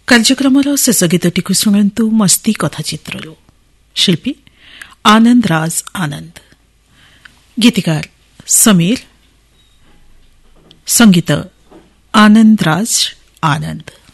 କାର୍ଯ୍ୟକ୍ରମର ଶେଷ ଗୀତଟିକୁ ଶୁଣନ୍ତୁ ମସ୍ତି କଥାଚିତ୍ରରୁ। ଶିଳ୍ପୀ ଆନନ୍ଦ ରାଜ ଆନନ୍ଦ, ଗୀତିକାର ସମୀର, ସଙ୍ଗୀତ ଆନନ୍ଦ ରାଜ ଆନନ୍ଦ।